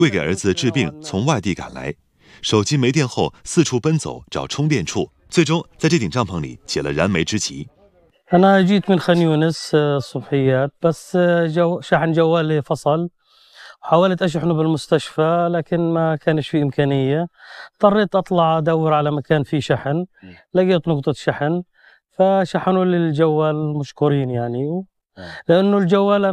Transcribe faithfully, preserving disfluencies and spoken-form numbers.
为给儿子治病，从外地赶来，手机没电后四处奔走找充电处，最终在这顶帐篷里解了燃眉之急。 أنا جيت من خان يونس الصبحيات بس جو شحن جوالي فصل. حاولت أشحنه بالمستشفى لكن ما كانش في إمكانية. اضطريت أطلع أدور على مكان فيه شحن. لقيت نقطة شحن فشحنوا لي الجوال مشكورين يعني لأنه الجوال